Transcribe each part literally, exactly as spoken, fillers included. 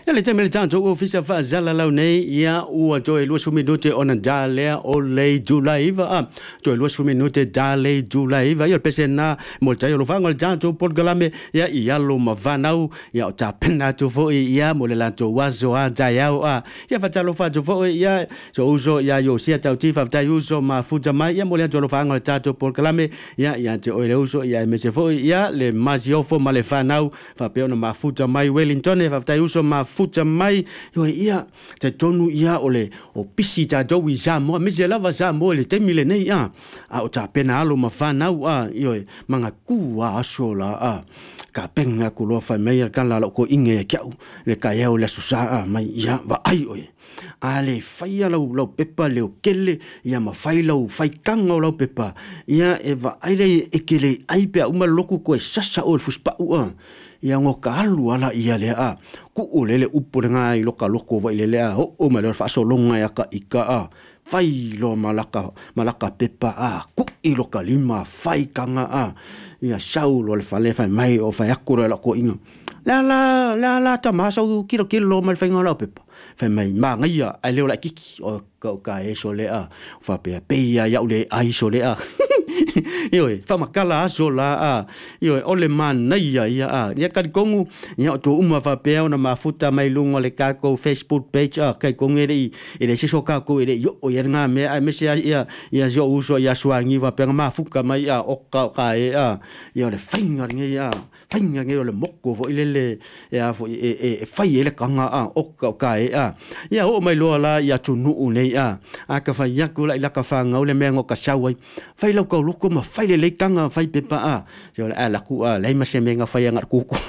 ya le teme le tanto ofisa fa zala la nei ya ua joe luas minute ona dale o le July va a joe luas minute dale July va ya pese na mo tai lo fanga le tanto Portgalame ya ia lo mavanau ya o ta pena to fo ya mo le lanto wazo a ya a ya fa talo fa fo ya so uso ya yo sia tau ti fa tai uso ma futa mai ya mo le lo fanga le tanto Portgalame ya ya te o le uso ya me se fo ya le masiofo ma le fanau fa pe ona ma futa mai Wellington e fa tai uso ma futa mai yo ia te tonu ia ole o pisi ta do wi za mo me se lava za mo le te mile nei a a o ta pena alo ma fanau a yo manga ku a sola a ka penga ku lo fa mai kan la ko inge ka le ka ya o le susa a mai ia va ai oi ale fai lau lau pepa leo kele ia ma fai lau fai kanga lau pepa ia e va aile e kele ai pe uma loku ko sasa o fuspa ua ia ngoka alu ala ia le a ku ulele upu nga i loka loko va ile le a o o ma le fa so longa ya ka ika a fai lo malaka malaka pepa a ku i loka lima fai kanga a ia saulo le fale fai mai o fai akura la ko inga la la la la ta ma so kilo kilo mal fai ngala pepa fai mai ma ngia ai leo la kiki o ka ka e so le a fa pe pe ya ya le ai so le a yo fa makala so la a yo ole man nei ya ya a ya ka kongu ya to uma fa pe ona mafuta mai lungo le ka ko Facebook page a kai kongu e e se so ka ko e yo o ya nga me a me se ya ya yo uso ya swangi va pe ma fuka mai a o ka ka e a yo le finga ngi ya finga ngi le mokko vo ile le ya vo e e fai ele kanga a o ka ka e a ya o mai lo la ya tu nu nei a a ka fa ya ko la la ka fa ngau le mengo ka sawai fai lo ko lu ko ma fai le le kanga fai pepa a yo la la ku a le ma se menga fai ngar ku ku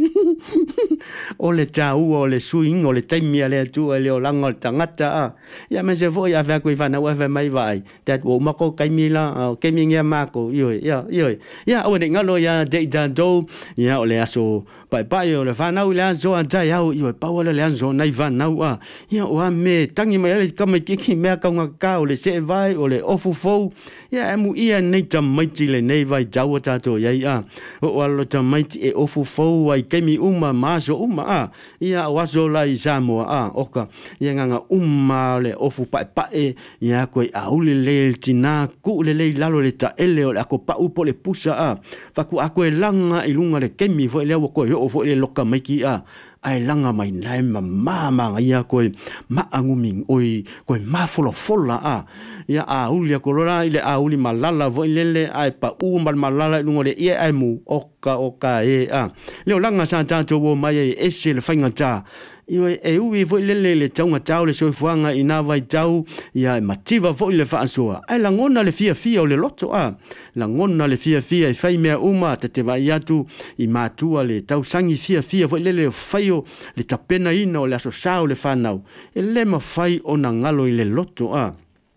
o le tau o le swing o le taimi le tu le o langa tangata a ya me se vo ya fa ko fa na wa fa mai vai that wo ma ko kai mi la kai mi ngia ma ko yo ya yo ya o ne ngalo ya de dan do ya o le aso pai pai o le fa na u le zo an ta ya yo pa o le zo nai va na a ya o me tangi mai le ka me ki me ka nga ka o le se vai o le ofu fo ya emu ia nei ta mai ti le nei vai jawa ta to ya ya o lo ta mai ti e ofu fo ai kai mi uma ma so uma a ia wazo la i Samoa a oka ia nga uma le ofu pa pa e ia ko a uli le tina ku le le lalo le ta ele o ko pa u po le pusa a fa ku a ko langa i lunga le kemi fo le ko yo fo le loka mai ki a ai langa mai nai ma mama ia ko ma anguming oi ko ma folo fola a ia a uli ko lora ile a uli malala vo ile ai pa u mal malala lunga le ia ai mu oka oka e a le langa sa tanto wo mai e se le fainga ta io e ui vo le le le taunga tau le soi fuanga ina vai tau ia mativa vo le fa soa ai la ngona le fia fia o le loto a la ngona le fia fia i fai mea uma te te vai atu i matua le tau sangi fia fia vo le le faio le tapena ina o le aso sao le fanau e le ma fai o na ngalo i le loto a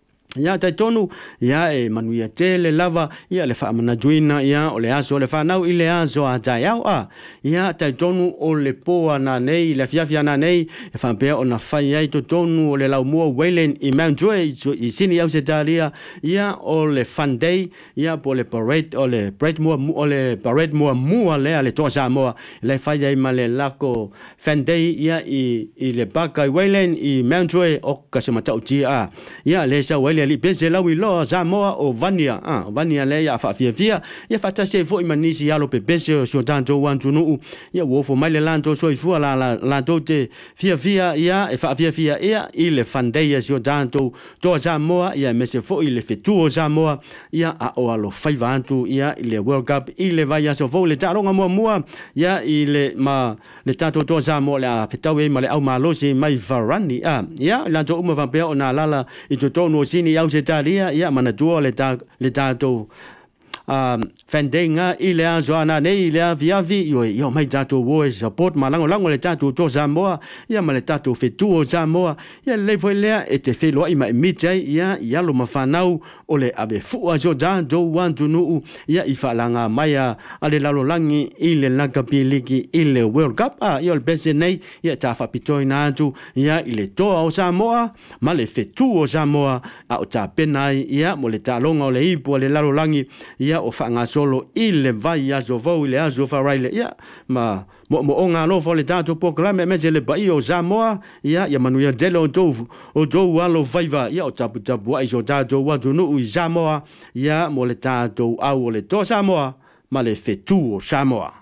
ya tai tonu ya e manuia tele lava ya le fa mana juina ya o le aso le fa nau ile aso a tai au a ya tai tonu o le poa na nei le fiafia na nei e fa pe o na fai ai to tonu o le lau mua Wayland i Mount Joy i sini au se talia ya o le fun day ya po le parade o le parade mua o le parade mua mua le ale to sa mo le fai ai ma le lako fun day ya i i le baka Wayland i Mount Joy o ka se mata uti a ya le sa li pense la wi lo Samoa o Vania ah Vania le ya fa fia fia ya fa ta se fo i manisi ya lo pe pense so tanto wan tunu ya wo fo mai le lanto so i fu la la lanto te fia fia ya e fa fia fia ya il fandeia so tanto to Samoa ya me se fo il fetu o Samoa ya a o lo fai vantu ya il World Cup il va ya so fo le taronga mo mo ya il ma le tanto to Samoa la fetawe ma le au malo si mai varani ah ya lanto uma va pe ona lala i to tono sini au se talia ia mana tua le ta le tato um fendenga ile azo ana nei ile viavi yo yo mai tato wo support malango lango le tato to Samoa ia ma le tato fetu o Samoa ia le foi le e te felo i mai mitai ia ia lo mafanau o le ave fu a jo dan do want to know ia i falanga mai a ale lalo langi ile langa piliki ile World Cup a ia le bese nei ia ta fa pitoina atu ia ile to o Samoa ma le fetu o Samoa a o ta penai ia mo le talonga o le ipo le lalo langi ia o fanga solo ile vai azo vo ile azo fa raile ia ma mo mo nga lo fo le tato proclame me le bai o Samoa ia ia manuia delo to o jo walo vaiva ia o tapu tapu ai so tato wa tu no i Samoa ia mo le tato au le to Samoa ma le fetu o Samoa